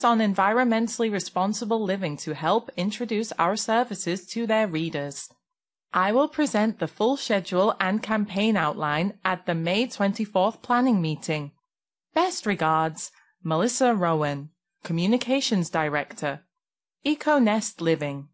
on environmentally responsible living to help introduce our services to their readers. I will present the full schedule and campaign outline at the May 24th planning meeting. Best regards, Melissa Rowan, Communications Director, EcoNest Living.